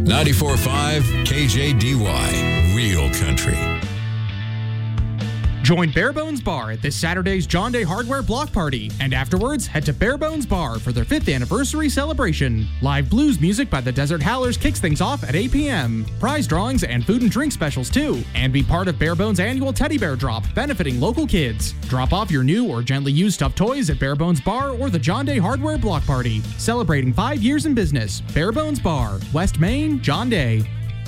94.5 KJDY, Real Country. Join Barebones Bar at this Saturday's John Day Hardware Block Party, and afterwards head to Barebones Bar for their 5th anniversary celebration. Live blues music by the Desert Howlers kicks things off at 8 p.m. Prize drawings and food and drink specials too, and be part of Barebones' annual Teddy Bear Drop, benefiting local kids. Drop off your new or gently used stuffed toys at Barebones Bar or the John Day Hardware Block Party. Celebrating 5 years in business. Barebones Bar, West Main, John Day.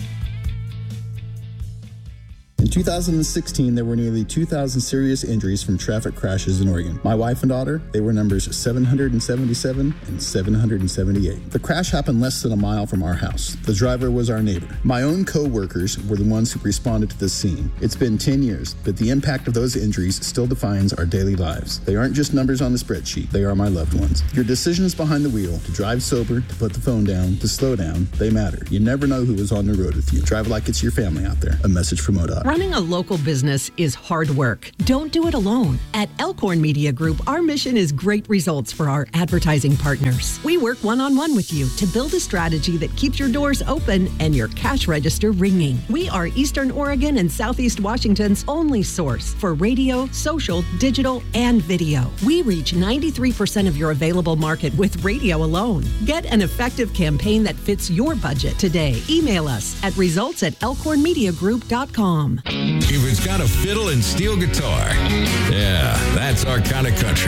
In 2016, there were nearly 2,000 serious injuries from traffic crashes in Oregon. My wife and daughter, they were numbers 777 and 778. The crash happened less than a mile from our house. The driver was our neighbor. My own co-workers were the ones who responded to the scene. It's been 10 years, but the impact of those injuries still defines our daily lives. They aren't just numbers on the spreadsheet. They are my loved ones. Your decisions behind the wheel, to drive sober, to put the phone down, to slow down, they matter. You never know who is on the road with you. Drive like it's your family out there. A message from ODOT. Running a local business is hard work. Don't do it alone. At Elkhorn Media Group, our mission is great results for our advertising partners. We work one-on-one with you to build a strategy that keeps your doors open and your cash register ringing. We are Eastern Oregon and Southeast Washington's only source for radio, social, digital, and video. We reach 93% of your available market with radio alone. Get an effective campaign that fits your budget today. Email us at results@elkhornmediagroup.com. If it's got a fiddle and steel guitar, yeah, that's our kind of country.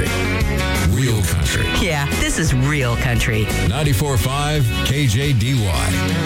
Real country. Yeah, this is real country. 94.5 KJDY.